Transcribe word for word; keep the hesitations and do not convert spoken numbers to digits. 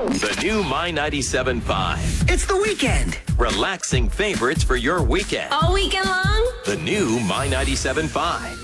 The new My ninety-seven point five. It's the weekend. Relaxing favorites for your weekend. All weekend long? The new My ninety-seven point five.